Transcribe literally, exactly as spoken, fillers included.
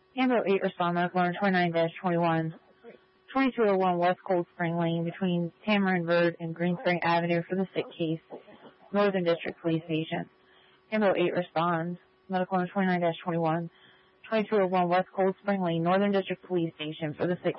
Handle eight respond medical owner twenty-nine dash twenty-one. twenty-two oh one West Cold Spring Lane between Tamarind Road and Green Spring Avenue for the sick case. Northern District Police Station. Handle eight respond medical owner twenty-nine dash twenty-one. twenty-two oh one West Cold Spring Lane, Northern District Police Station for the sick